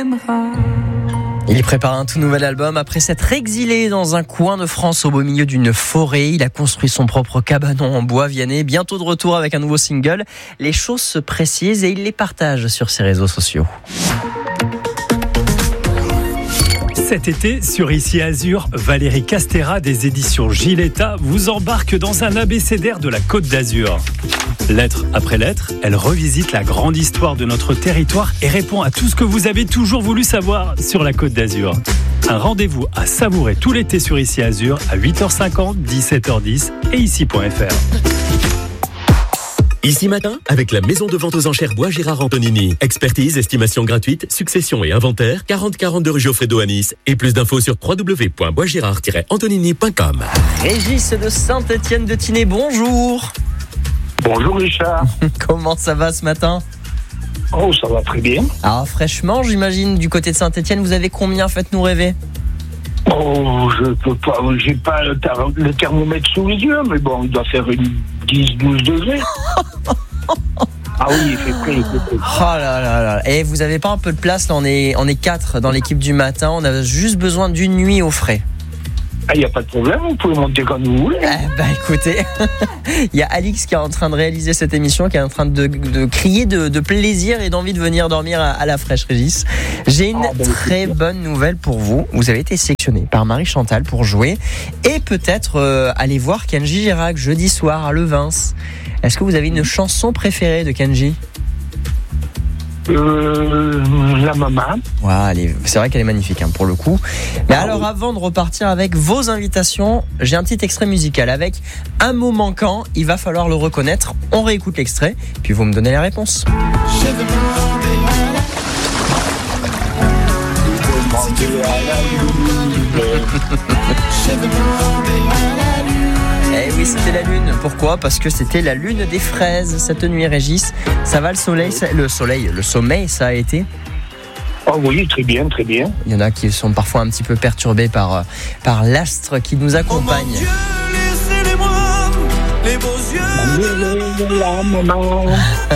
m'aimeras. Il prépare un tout nouvel album. Après s'être exilé dans un coin de France au beau milieu d'une forêt, il a construit son propre cabanon en bois vianney. Bientôt de retour avec un nouveau single. Les choses se précisent et il les partage sur ses réseaux sociaux. Cet été, sur Ici Azur, Valérie Castera des éditions Giletta vous embarque dans un abécédaire de la Côte d'Azur. Lettre après lettre, elle revisite la grande histoire de notre territoire et répond à tout ce que vous avez toujours voulu savoir sur la Côte d'Azur. Un rendez-vous à savourer tout l'été sur Ici Azur à 8h50, 17h10 et ici.fr. Ici Matin, avec la maison de vente aux enchères Bois Girard Antonini. Expertise, estimation gratuite, succession et inventaire, 4042 rue Geoffrey-Do à Nice. Et plus d'infos sur www.boisgirard-antonini.com. Régis de Saint-Étienne-de-Tinée, bonjour. Bonjour Richard. Comment ça va ce matin ? Oh, ça va très bien. Alors fraîchement, j'imagine, du côté de Saint-Étienne, vous avez combien ? Faites-nous rêver. Oh, je peux pas, j'ai pas le thermomètre sous les yeux, mais bon, il doit faire une 10-12 degrés. Ah oui, il fait frais. Oh là là là. Et vous avez pas un peu de place là, on est 4 dans l'équipe du matin, on a juste besoin d'une nuit au frais. Ah, il n'y a pas de problème, vous pouvez monter quand vous voulez. Écoutez, il y a Alix qui est en train de réaliser cette émission, qui est en train de crier de plaisir et d'envie de venir dormir à la fraîche, Régis. J'ai une très bonne nouvelle pour vous. Vous avez été sélectionné par Marie Chantal pour jouer et peut-être aller voir Kenji Girac jeudi soir à Levins. Est-ce que vous avez une chanson préférée de Kenji ? La maman. Ouais, c'est vrai qu'elle est magnifique pour le coup. Mais alors avant de repartir avec vos invitations, j'ai un petit extrait musical avec un mot manquant. Il va falloir le reconnaître. On réécoute l'extrait, puis vous me donnez la réponse. Eh oui, c'était la lune. Pourquoi ? Parce que c'était la lune des fraises cette nuit, Régis. Ça va le sommeil, ça a été ? Oh oui, très bien, très bien. Il y en a qui sont parfois un petit peu perturbés par l'astre qui nous accompagne. Oh mon Dieu, laissez-les-moi, les beaux yeux de la maman.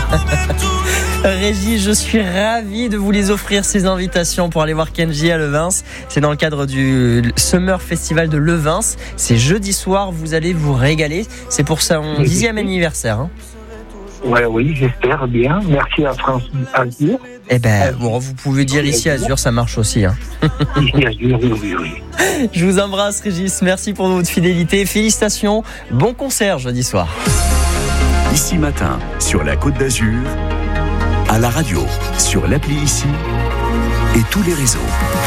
Régis, je suis ravi de vous les offrir, ces invitations pour aller voir Kenji à Levins. C'est dans le cadre du Summer Festival de Levins. C'est jeudi soir, vous allez vous régaler. C'est pour son 10e anniversaire. Ouais, oui, j'espère bien. Merci à France Azur. Vous pouvez dire Ici Azur, ça marche aussi. Ici Azur, oui. Je vous embrasse, Régis. Merci pour votre fidélité. Félicitations. Bon concert jeudi soir. Ici Matin, sur la Côte d'Azur, à la radio, sur l'appli Ici et tous les réseaux.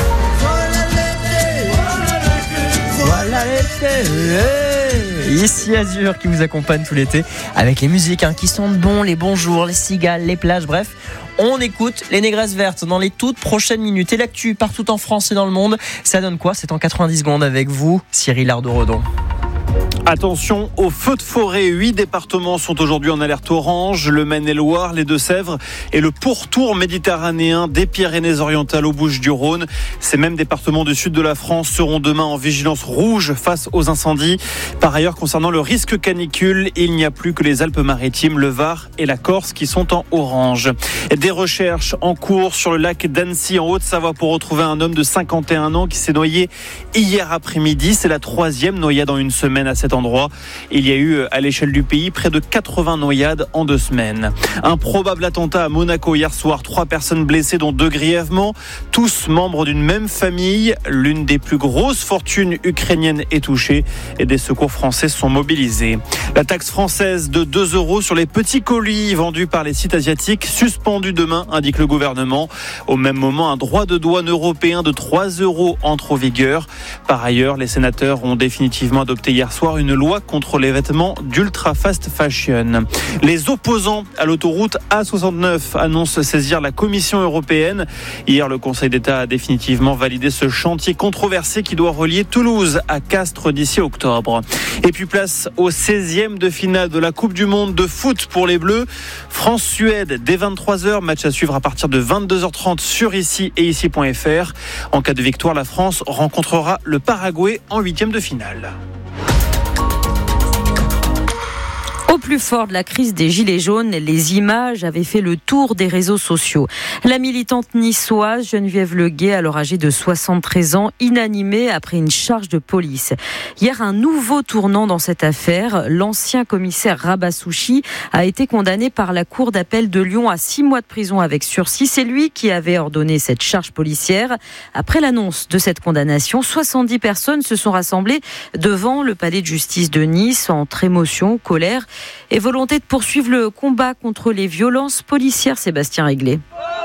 Voilà l'été. Ici Azur qui vous accompagne tout l'été avec les musiques qui sentent bon, les bons jours, les cigales, les plages, bref. On écoute les Négresses Vertes dans les toutes prochaines minutes. Et l'actu partout en France et dans le monde, ça donne quoi ? C'est en 90 secondes avec vous, Cyril Ardo-Redon. Attention aux feux de forêt. 8 départements sont aujourd'hui en alerte orange. Le Maine-et-Loire, les Deux-Sèvres et le pourtour méditerranéen des Pyrénées-Orientales aux Bouches-du-Rhône. Ces mêmes départements du sud de la France seront demain en vigilance rouge face aux incendies. Par ailleurs, concernant le risque canicule, il n'y a plus que les Alpes-Maritimes, le Var et la Corse qui sont en orange. Des recherches en cours sur le lac d'Annecy en Haute-Savoie pour retrouver un homme de 51 ans qui s'est noyé hier après-midi. C'est la 3e noyade en une semaine à cet endroit. Il y a eu à l'échelle du pays près de 80 noyades en 2 semaines. Un probable attentat à Monaco hier soir. 3 personnes blessées dont 2 grièvement. Tous membres d'une même famille. L'une des plus grosses fortunes ukrainiennes est touchée et des secours français sont mobilisés. La taxe française de 2 € sur les petits colis vendus par les sites asiatiques suspendue demain, indique le gouvernement. Au même moment, un droit de douane européen de 3 € entre en vigueur. Par ailleurs, les sénateurs ont définitivement adopté hier soir une loi contre les vêtements d'ultra fast fashion. Les opposants à l'autoroute A69 annoncent saisir la Commission européenne. Hier, le Conseil d'État a définitivement validé ce chantier controversé qui doit relier Toulouse à Castres d'ici octobre. Et puis place au 16e de finale de la Coupe du Monde de foot pour les Bleus. France-Suède dès 23h, match à suivre à partir de 22h30 sur Ici et Ici.fr. En cas de victoire, la France rencontrera le Paraguay en 8e de finale. Au plus fort de la crise des Gilets jaunes, les images avaient fait le tour des réseaux sociaux. La militante niçoise Geneviève Leguet, alors âgée de 73 ans, inanimée après une charge de police. Hier, un nouveau tournant dans cette affaire. L'ancien commissaire Rabassouchi a été condamné par la cour d'appel de Lyon à 6 mois de prison avec sursis. C'est lui qui avait ordonné cette charge policière. Après l'annonce de cette condamnation, 70 personnes se sont rassemblées devant le palais de justice de Nice entre émotion, colère et volonté de poursuivre le combat contre les violences policières. Sébastien Réglet.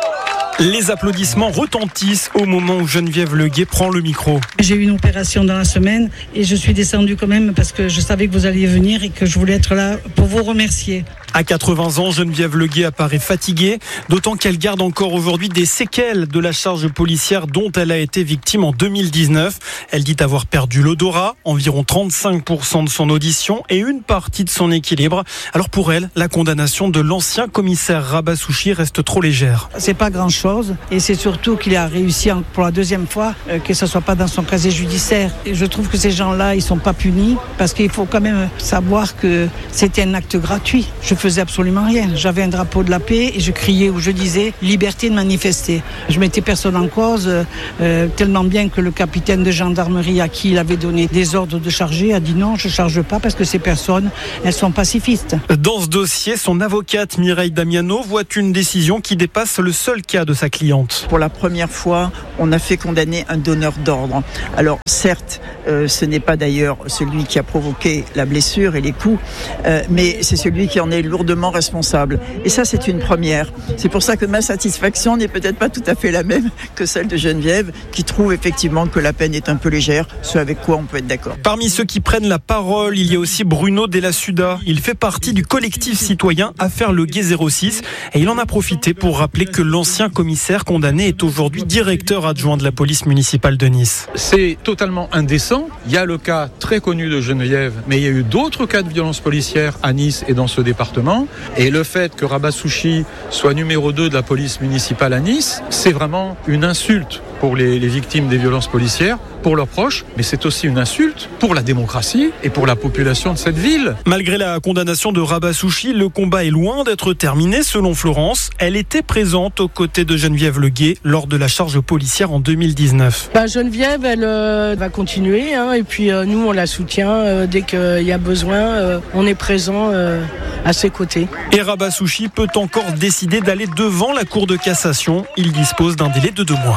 Les applaudissements retentissent au moment où Geneviève Leguet prend le micro. J'ai eu une opération dans la semaine et je suis descendue quand même parce que je savais que vous alliez venir et que je voulais être là pour vous remercier. À 80 ans, Geneviève Leguet apparaît fatiguée, d'autant qu'elle garde encore aujourd'hui des séquelles de la charge policière dont elle a été victime en 2019. Elle dit avoir perdu l'odorat, environ 35% de son audition et une partie de son équilibre. Alors pour elle, la condamnation de l'ancien commissaire Rabassouchi reste trop légère. C'est pas grand-chose et c'est surtout qu'il a réussi pour la deuxième fois que ce soit pas dans son casier judiciaire. Et je trouve que ces gens-là, ils sont pas punis parce qu'il faut quand même savoir que c'était un acte gratuit. Je faisais absolument rien. J'avais un drapeau de la paix et je criais où je disais liberté de manifester. Je mettais personne en cause, tellement bien que le capitaine de gendarmerie à qui il avait donné des ordres de charger a dit non, je charge pas parce que ces personnes, elles sont pacifistes. Dans ce dossier, son avocate Mireille Damiano voit une décision qui dépasse le seul cas de sa cliente. Pour la première fois, on a fait condamner un donneur d'ordre. Alors certes, ce n'est pas d'ailleurs celui qui a provoqué la blessure et les coups, mais c'est celui qui en est lourdement responsable. Et ça, c'est une première. C'est pour ça que ma satisfaction n'est peut-être pas tout à fait la même que celle de Geneviève, qui trouve effectivement que la peine est un peu légère, ce avec quoi on peut être d'accord. Parmi ceux qui prennent la parole, il y a aussi Bruno Della Suda. Il fait partie du collectif citoyen Affaire Leguet 06 et il en a profité pour rappeler que l'ancien commissaire condamné est aujourd'hui directeur adjoint de la police municipale de Nice. C'est totalement indécent. Il y a le cas très connu de Geneviève, mais il y a eu d'autres cas de violence policière à Nice et dans ce département. Et le fait que Rabassouchi soit numéro 2 de la police municipale à Nice, c'est vraiment une insulte pour les victimes des violences policières, pour leurs proches, mais c'est aussi une insulte pour la démocratie et pour la population de cette ville. Malgré la condamnation de Rabassouchi, le combat est loin d'être terminé selon Florence. Elle était présente aux côtés de Geneviève Leguet lors de la charge policière en 2019. Geneviève, elle va continuer et puis nous on la soutient dès qu'il y a besoin, on est présent à ses côtés. Et Rabassouchi peut encore décider d'aller devant la Cour de cassation. Il dispose d'un délai de 2 mois.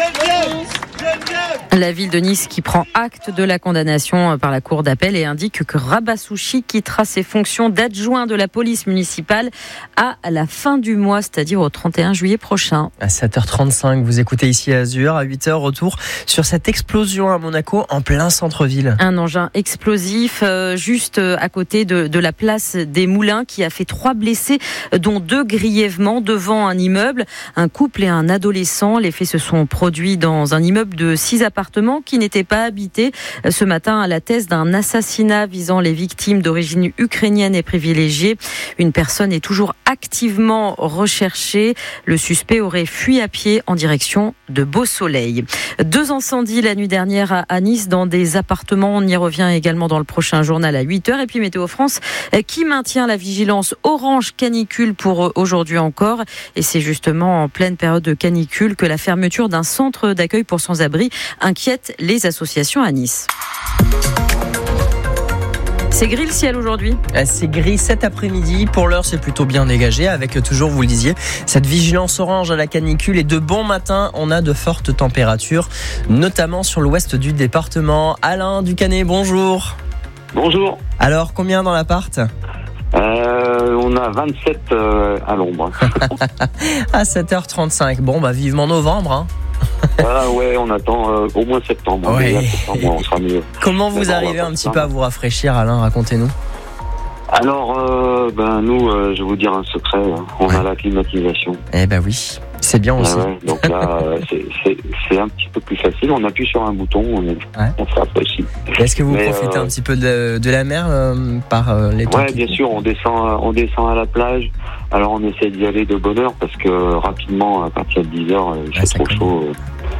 La ville de Nice qui prend acte de la condamnation par la cour d'appel et indique que Rabassouchi quittera ses fonctions d'adjoint de la police municipale à la fin du mois, c'est-à-dire au 31 juillet prochain. À 7h35, vous écoutez ici Azur. À 8h, retour sur cette explosion à Monaco en plein centre-ville. Un engin explosif juste à côté de la place des Moulins qui a fait 3 blessés, dont 2 grièvement devant un immeuble. Un couple et un adolescent. Les faits se sont produits dans un immeuble de 6 appartements qui n'étaient pas habités. Ce matin, à la thèse d'un assassinat visant les victimes d'origine ukrainienne et privilégiée. Une personne est toujours activement recherchée. Le suspect aurait fui à pied en direction de Beau-Soleil. 2 incendies la nuit dernière à Nice dans des appartements. On y revient également dans le prochain journal à 8h. Et puis Météo France qui maintient la vigilance orange canicule pour aujourd'hui encore. Et c'est justement en pleine période de canicule que la fermeture d'un centre d'accueil pour sans-abri inquiète les associations à Nice. C'est gris le ciel aujourd'hui. C'est gris cet après-midi. Pour l'heure, c'est plutôt bien dégagé avec toujours, vous le disiez, cette vigilance orange à la canicule et de bon matin, on a de fortes températures, notamment sur l'ouest du département. Alain Ducanet, bonjour. Bonjour. Alors, combien dans l'appart ? On a 27 à l'ombre. À 7h35. Bon, vivement novembre, hein. Ah ouais, on attend au moins septembre. Ouais. Septembre, on sera mieux. Comment vous arrivez un petit peu à vous rafraîchir, Alain ? Racontez-nous. Alors, nous, je vais vous dire un secret. On a la climatisation. Eh ben oui, c'est bien aussi. Ouais, donc là, c'est un petit peu plus facile. On appuie sur un bouton, on se rafraîchit. Est-ce que vous profitez un petit peu de la mer par les temps? Ouais, bien sûr, on descend à la plage. Alors on essaie d'y aller de bonne heure parce que rapidement, à partir de 10h, il fait trop chaud.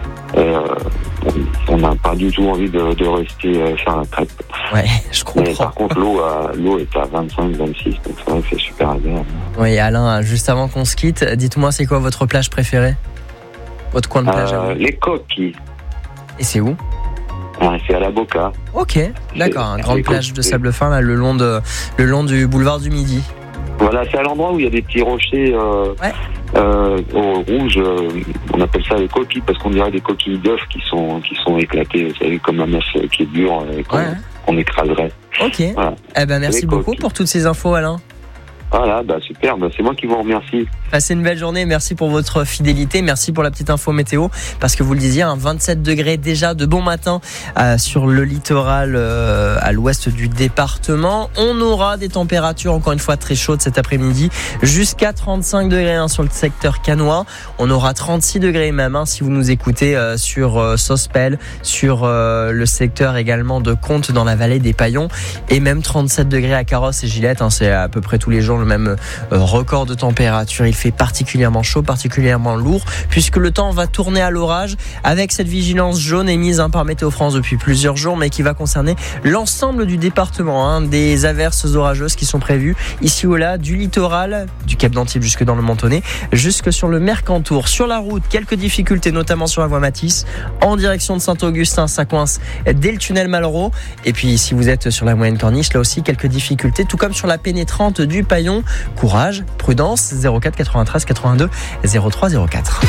On n'a pas du tout envie de rester faire la crêpe. Ouais, je comprends. Mais par contre, l'eau est à 25, 26, donc c'est vrai que c'est super agréable. Oui, Alain, juste avant qu'on se quitte, dites-moi, c'est quoi votre plage préférée? Votre coin de plage à vous? Les Coquilles. Et c'est où? C'est à la Boca. Ok, d'accord, une grande plage de sable fin là, le long du boulevard du Midi. Voilà, c'est à l'endroit où il y a des petits rochers rouges. On appelle ça les coquilles parce qu'on dirait des coquilles d'œufs qui sont éclatées. Vous savez, comme un œuf qui est dur et qu'on écraserait. Ok. Voilà. Eh ben merci beaucoup pour toutes ces infos, Alain. Voilà, super, c'est moi qui vous remercie. Passez une belle journée, merci pour votre fidélité, merci pour la petite info météo, parce que vous le disiez, 27 degrés déjà de bon matin sur le littoral à l'ouest du département. On aura des températures encore une fois très chaudes cet après-midi, jusqu'à 35 degrés sur le secteur cannois. On aura 36 degrés même si vous nous écoutez sur Sospel, sur le secteur également de Comte dans la vallée des Paillons, et même 37 degrés à Carrosse et Gillette, c'est à peu près tous les jours le même record de température. Il fait particulièrement chaud, particulièrement lourd, puisque le temps va tourner à l'orage avec cette vigilance jaune émise par Météo France depuis plusieurs jours, mais qui va concerner l'ensemble du département. Des averses orageuses qui sont prévues ici ou là, du littoral, du Cap d'Antibes jusque dans le Mentonnet, jusque sur le Mercantour. Sur la route, quelques difficultés, notamment sur la voie Matisse, en direction de Saint-Augustin, ça coince dès le tunnel Malraux. Et puis si vous êtes sur la moyenne corniche, là aussi quelques difficultés, tout comme sur la pénétrante du Paillon. Courage, prudence, 04 93 82 03 04.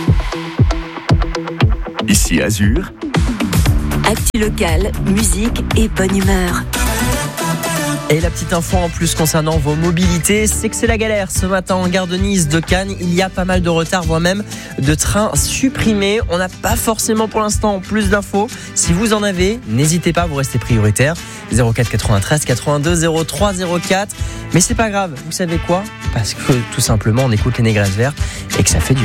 Ici Azur. Actu locale, musique et bonne humeur. Et la petite info en plus concernant vos mobilités, c'est que c'est la galère ce matin en gare de Nice, de Cannes. Il y a pas mal de retard, voire même de trains supprimés. On n'a pas forcément pour l'instant plus d'infos. Si vous en avez, n'hésitez pas, vous restez prioritaire. 04 93 82 03 04. Mais c'est pas grave, vous savez quoi? Parce que tout simplement on écoute les Négresses Vertes et que ça fait du